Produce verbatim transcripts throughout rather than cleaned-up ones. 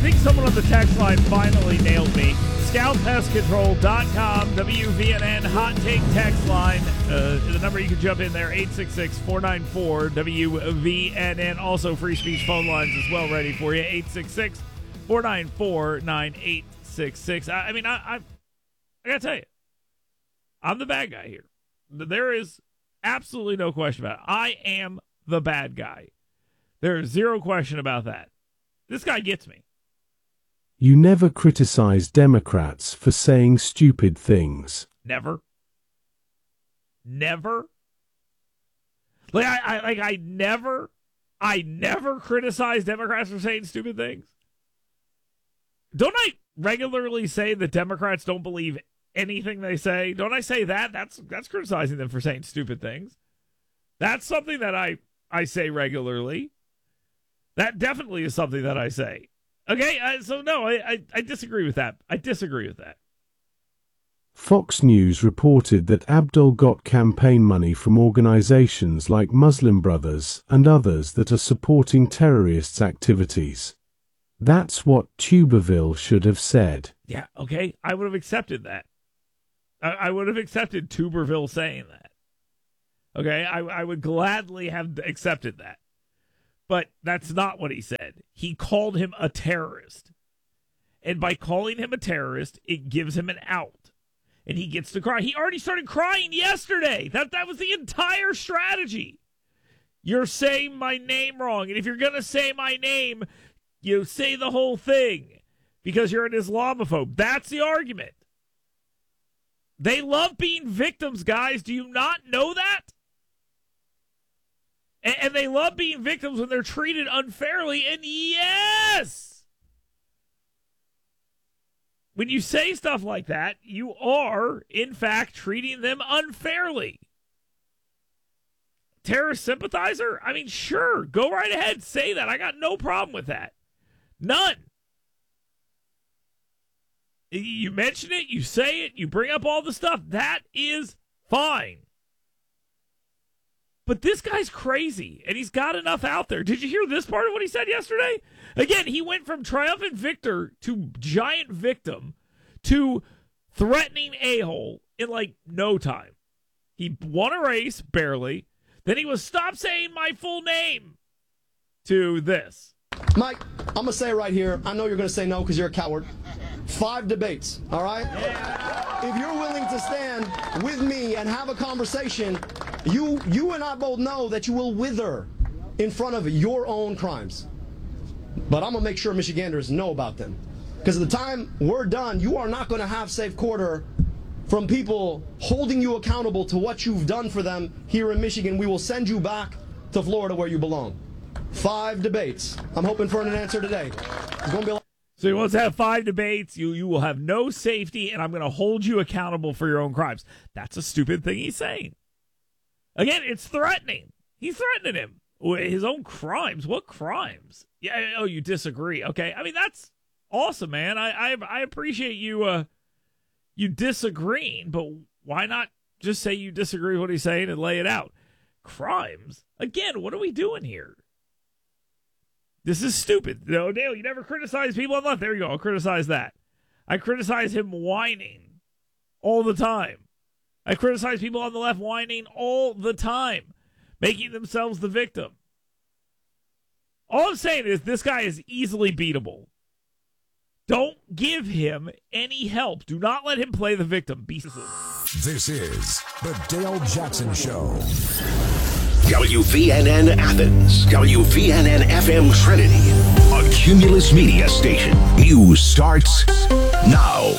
think someone on the text line finally nailed me. scout pest control dot com, W V N N Hot Take text line. Uh, the number you can jump in there, eight six six, four nine four, W V N N. Also, free speech phone lines as well ready for you, eight six six, four nine four, nine eight six six. I, I mean, I, I, I got to tell you, I'm the bad guy here. There is absolutely no question about it. I am the bad guy. There is zero question about that. This guy gets me. You never criticize Democrats for saying stupid things. Never. Never. Like I, I like I never I never criticize Democrats for saying stupid things. Don't I regularly say that Democrats don't believe anything they say? Don't I say that? That's that's criticizing them for saying stupid things. That's something that I, I say regularly. That definitely is something that I say. Okay, uh, so no, I, I, I disagree with that. I disagree with that. Fox News reported that Abdul got campaign money from organizations like Muslim Brothers and others that are supporting terrorists' activities. That's what Tuberville should have said. Yeah, okay, I would have accepted that. I, I would have accepted Tuberville saying that. Okay, I, I would gladly have accepted that. But that's not what he said. He called him a terrorist. And by calling him a terrorist, it gives him an out. And he gets to cry. He already started crying yesterday. That that was the entire strategy. You're saying my name wrong. And if you're going to say my name, you say the whole thing. Because you're an Islamophobe. That's the argument. They love being victims, guys. Do you not know that? And they love being victims when they're treated unfairly. And yes, when you say stuff like that, you are, in fact, treating them unfairly. Terrorist sympathizer? I mean, sure, go right ahead, say that. I got no problem with that. None. You mention it, you say it, you bring up all the stuff. That is fine. But this guy's crazy, and he's got enough out there. Did you hear this part of what he said yesterday? Again, he went from triumphant victor to giant victim to threatening a-hole in, like, no time. He won a race, barely. Then he was, stop saying my full name, to this. Mike, I'm going to say it right here. I know you're going to say no because you're a coward. Five debates, all right? Yeah. If you're willing to stand with me and have a conversation, you you and I both know that you will wither in front of your own crimes. But I'm going to make sure Michiganders know about them. Because at the time we're done, you are not going to have safe quarter from people holding you accountable to what you've done for them here in Michigan. We will send you back to Florida where you belong. Five debates. I'm hoping for an answer today. It's going to be a So he wants to have five debates. You you will have no safety, and I'm going to hold you accountable for your own crimes. That's a stupid thing he's saying. Again, it's threatening. He's threatening him. His own crimes. What crimes? Yeah. Oh, you disagree. Okay. I mean, that's awesome, man. I I, I appreciate you uh you disagreeing, but why not just say you disagree with what he's saying and lay it out? Crimes? Again, what are we doing here? This is stupid. No, Dale, you never criticize people on the left. There you go. I'll criticize that. I criticize him whining all the time. I criticize people on the left whining all the time, making themselves the victim. All I'm saying is this guy is easily beatable. Don't give him any help. Do not let him play the victim. Be- This is the Dale Jackson Show. W V N N Athens, W V N N F M Trinity, a Cumulus Media station. News starts now.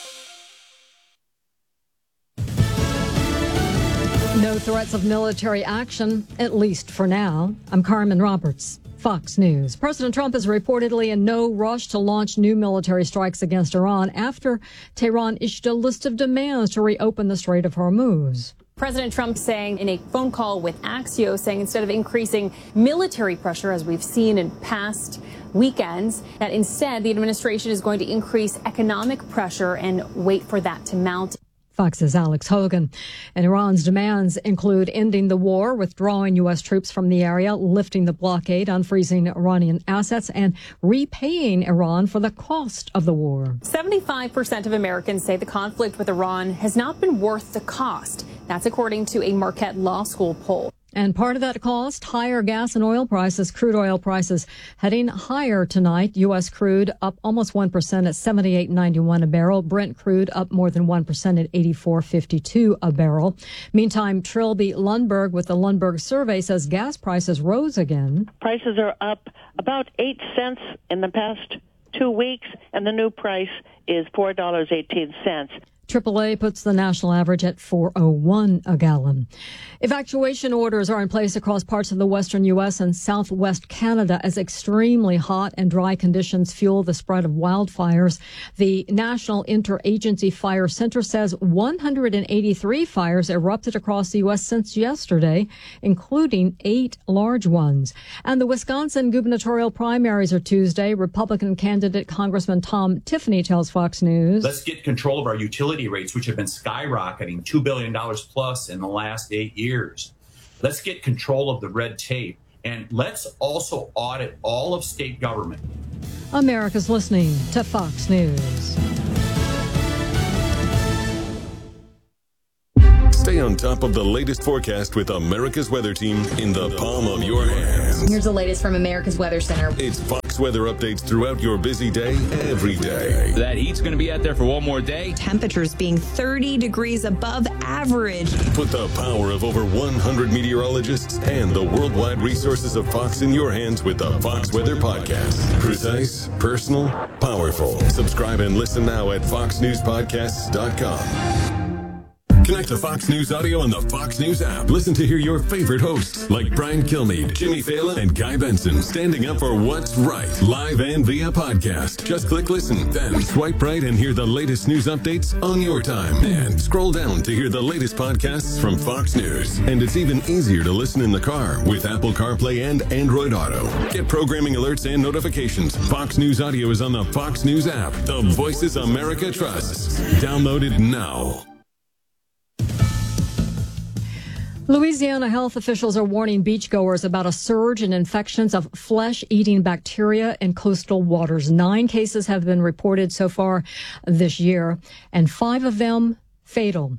No threats of military action, at least for now. I'm Carmen Roberts, Fox News. President Trump is reportedly in no rush to launch new military strikes against Iran after Tehran issued a list of demands to reopen the Strait of Hormuz. President Trump saying in a phone call with Axios, saying instead of increasing military pressure, as we've seen in past weekends, that instead the administration is going to increase economic pressure and wait for that to mount. Fox's Alex Hogan. And Iran's demands include ending the war, withdrawing U S troops from the area, lifting the blockade, unfreezing Iranian assets, and repaying Iran for the cost of the war. seventy-five percent of Americans say the conflict with Iran has not been worth the cost. That's according to a Marquette Law School poll. And part of that cost, higher gas and oil prices, crude oil prices heading higher tonight. U S crude up almost one percent at seventy-eight ninety-one a barrel. Brent crude up more than one percent at eighty-four fifty-two a barrel. Meantime, Trilby Lundberg with the Lundberg survey says gas prices rose again. Prices are up about eight cents in the past two weeks, and the new price is four dollars and eighteen cents. triple A puts the national average at four oh one a gallon. Evacuation orders are in place across parts of the western U S and southwest Canada as extremely hot and dry conditions fuel the spread of wildfires. The National Interagency Fire Center says one hundred eighty-three fires erupted across the U S since yesterday, including eight large ones. And the Wisconsin gubernatorial primaries are Tuesday. Republican candidate Congressman Tom Tiffany tells Fox News. Let's get control of our utility rates, which have been skyrocketing two billion dollars plus in the last eight years. Let's get control of the red tape, and let's also audit all of state government. America's listening to Fox News. Stay on top of the latest forecast with America's Weather Team in the palm of your hands. Here's the latest from America's Weather Center. It's Fox weather updates throughout your busy day, every day. That heat's going to be out there for one more day. Temperatures being thirty degrees above average. Put the power of over one hundred meteorologists and the worldwide resources of Fox in your hands with the Fox Weather Podcast. Precise, personal, powerful. Subscribe and listen now at fox news podcasts dot com. Connect to Fox News Audio on the Fox News app. Listen to hear your favorite hosts like Brian Kilmeade, Jimmy Fallon, and Guy Benson standing up for what's right, live and via podcast. Just click listen, then swipe right and hear the latest news updates on your time. And scroll down to hear the latest podcasts from Fox News. And it's even easier to listen in the car with Apple CarPlay and Android Auto. Get programming alerts and notifications. Fox News Audio is on the Fox News app. The voices America trusts. Download it now. Louisiana health officials are warning beachgoers about a surge in infections of flesh-eating bacteria in coastal waters. Nine cases have been reported so far this year, and five of them fatal.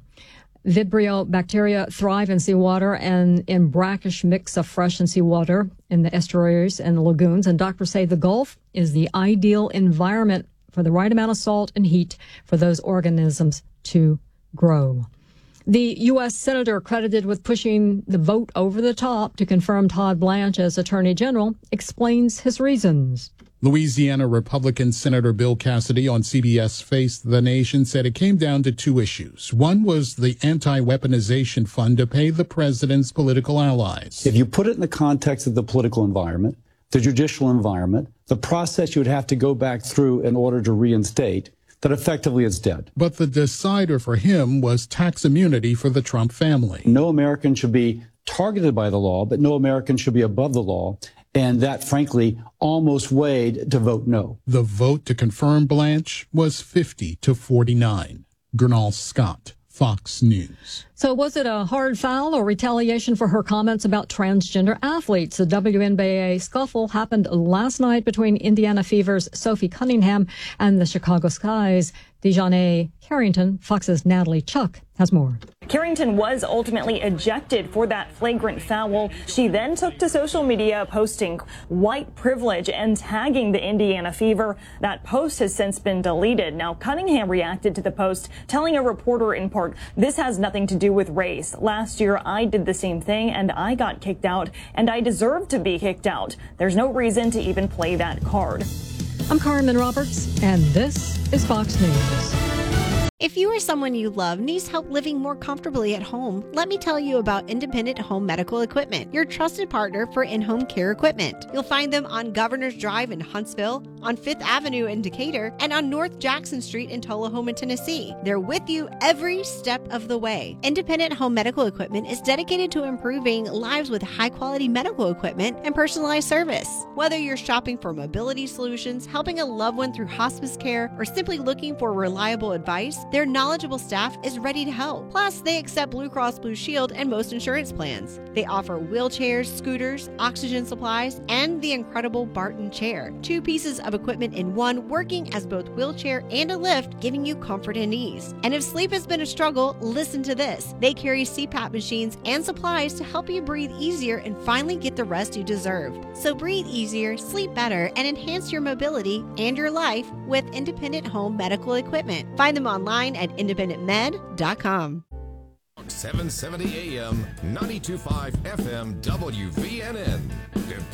Vibrio bacteria thrive in seawater and in brackish mix of fresh and seawater in the estuaries and the lagoons, and doctors say the Gulf is the ideal environment for the right amount of salt and heat for those organisms to grow. The U S senator credited with pushing the vote over the top to confirm Todd Blanche as Attorney General explains his reasons. Louisiana Republican Senator Bill Cassidy on C B S Face the Nation said it came down to two issues. One was the anti-weaponization fund to pay the president's political allies. If you put it in the context of the political environment, the judicial environment, the process you would have to go back through in order to reinstate, that effectively it's dead. But the decider for him was tax immunity for the Trump family. No American should be targeted by the law, but no American should be above the law. And that, frankly, almost weighed to vote no. The vote to confirm Blanche was fifty to forty-nine. Gernal Scott, Fox News. So was it a hard foul or retaliation for her comments about transgender athletes? The W N B A scuffle happened last night between Indiana Fever's Sophie Cunningham and the Chicago Sky's Dejounte Carrington. Fox's Natalie Chuck has more. Carrington was ultimately ejected for that flagrant foul. She then took to social media posting white privilege and tagging the Indiana Fever. That post has since been deleted. Now, Cunningham reacted to the post, telling a reporter in part, "This has nothing to do with race. Last year, I did the same thing and I got kicked out, and I deserve to be kicked out. There's no reason to even play that card." I'm Carmen Roberts, and this is Fox News. If you or someone you love needs help living more comfortably at home, let me tell you about Independent Home Medical Equipment, your trusted partner for in-home care equipment. You'll find them on Governor's Drive in Huntsville, on Fifth Avenue in Decatur and on North Jackson Street in Tullahoma, Tennessee. They're with you every step of the way. Independent Home Medical Equipment is dedicated to improving lives with high-quality medical equipment and personalized service. Whether you're shopping for mobility solutions, helping a loved one through hospice care, or simply looking for reliable advice, their knowledgeable staff is ready to help. Plus, they accept Blue Cross Blue Shield and most insurance plans. They offer wheelchairs, scooters, oxygen supplies, and the incredible Barton chair. Two pieces of equipment in one, working as both wheelchair and a lift, giving you comfort and ease. And if sleep has been a struggle, listen to this. They carry C PAP machines and supplies to help you breathe easier and finally get the rest you deserve. So breathe easier, sleep better, and enhance your mobility and your life with Independent Home Medical Equipment. Find them online at independent med dot com. seven seventy A M, ninety-two point five F M, W V N N.